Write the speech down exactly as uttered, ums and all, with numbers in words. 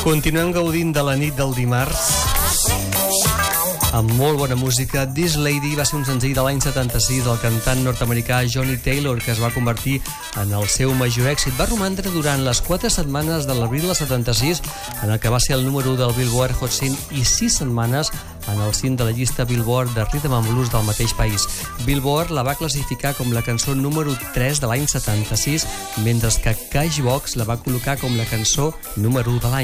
Continuem gaudint de la nit del dimarts amb molt bona música. This Lady va ser un senzill de l'any setanta-sis del cantant nord-americà Johnny Taylor, que es va convertir en el seu major èxit. Va romandre durant les quatre setmanes de l'abril del setanta-sis, en el que va ser el número u del Billboard Hot cent, i sis setmanes en el cim de la llista Billboard de Rhythm and Blues del mateix país. Billboard la va classificar com la cançó número tres de l'any setanta-sis, mentre que Cashbox la va col·locar com la cançó número u de l'any.